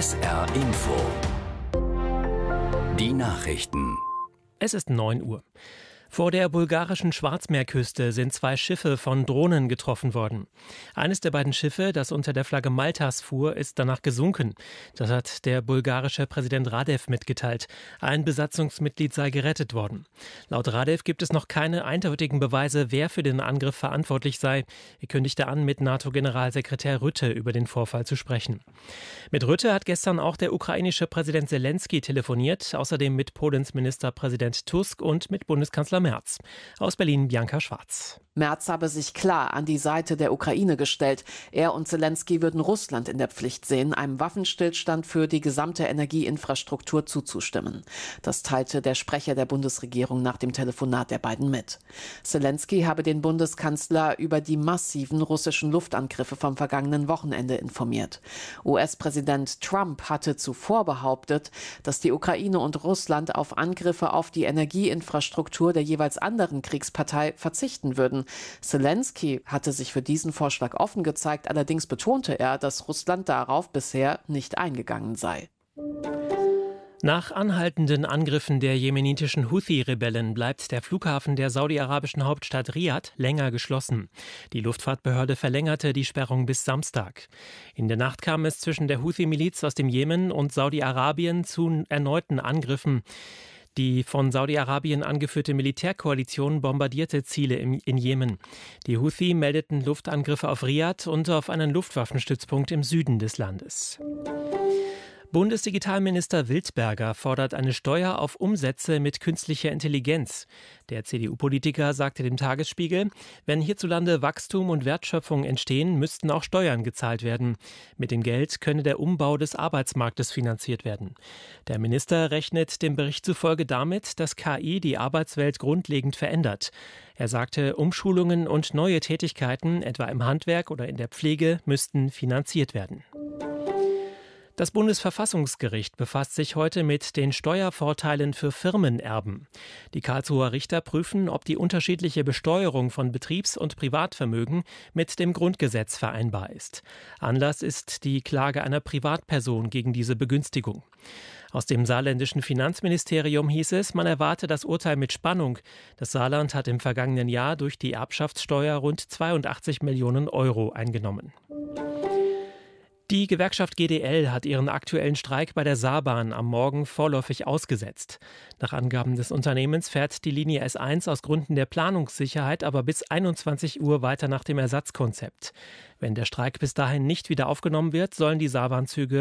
SR Info. Die Nachrichten. Es ist 9 Uhr. Vor der bulgarischen Schwarzmeerküste sind 2 Schiffe von Drohnen getroffen worden. Eines der beiden Schiffe, das unter der Flagge Maltas fuhr, ist danach gesunken. Das hat der bulgarische Präsident Radev mitgeteilt. Ein Besatzungsmitglied sei gerettet worden. Laut Radev gibt es noch keine eindeutigen Beweise, wer für den Angriff verantwortlich sei. Er kündigte an, mit NATO-Generalsekretär Rutte über den Vorfall zu sprechen. Mit Rutte hat gestern auch der ukrainische Präsident Selenskyj telefoniert, außerdem mit Polens Ministerpräsident Tusk und mit Bundeskanzler Merz. Aus Berlin Bianca Schwarz. Merz habe sich klar an die Seite der Ukraine gestellt. Er und Selenskyj würden Russland in der Pflicht sehen, einem Waffenstillstand für die gesamte Energieinfrastruktur zuzustimmen. Das teilte der Sprecher der Bundesregierung nach dem Telefonat der beiden mit. Selenskyj habe den Bundeskanzler über die massiven russischen Luftangriffe vom vergangenen Wochenende informiert. US-Präsident Trump hatte zuvor behauptet, dass die Ukraine und Russland auf Angriffe auf die Energieinfrastruktur der jeweils anderen Kriegspartei verzichten würden. Selenskyj hatte sich für diesen Vorschlag offen gezeigt, allerdings betonte er, dass Russland darauf bisher nicht eingegangen sei. Nach anhaltenden Angriffen der jemenitischen Houthi-Rebellen bleibt der Flughafen der saudi-arabischen Hauptstadt Riad länger geschlossen. Die Luftfahrtbehörde verlängerte die Sperrung bis Samstag. In der Nacht kam es zwischen der Houthi-Miliz aus dem Jemen und Saudi-Arabien zu erneuten Angriffen. Die von Saudi-Arabien angeführte Militärkoalition bombardierte Ziele in Jemen. Die Houthi meldeten Luftangriffe auf Riad und auf einen Luftwaffenstützpunkt im Süden des Landes. Bundesdigitalminister Wildberger fordert eine Steuer auf Umsätze mit künstlicher Intelligenz. Der CDU-Politiker sagte dem Tagesspiegel, wenn hierzulande Wachstum und Wertschöpfung entstehen, müssten auch Steuern gezahlt werden. Mit dem Geld könne der Umbau des Arbeitsmarktes finanziert werden. Der Minister rechnet dem Bericht zufolge damit, dass KI die Arbeitswelt grundlegend verändert. Er sagte, Umschulungen und neue Tätigkeiten, etwa im Handwerk oder in der Pflege, müssten finanziert werden. Das Bundesverfassungsgericht befasst sich heute mit den Steuervorteilen für Firmenerben. Die Karlsruher Richter prüfen, ob die unterschiedliche Besteuerung von Betriebs- und Privatvermögen mit dem Grundgesetz vereinbar ist. Anlass ist die Klage einer Privatperson gegen diese Begünstigung. Aus dem saarländischen Finanzministerium hieß es, man erwarte das Urteil mit Spannung. Das Saarland hat im vergangenen Jahr durch die Erbschaftssteuer rund 82 Millionen Euro eingenommen. Die Gewerkschaft GdL hat ihren aktuellen Streik bei der Saarbahn am Morgen vorläufig ausgesetzt. Nach Angaben des Unternehmens fährt die Linie S1 aus Gründen der Planungssicherheit aber bis 21 Uhr weiter nach dem Ersatzkonzept. Wenn der Streik bis dahin nicht wieder aufgenommen wird, sollen die Saarbahnzüge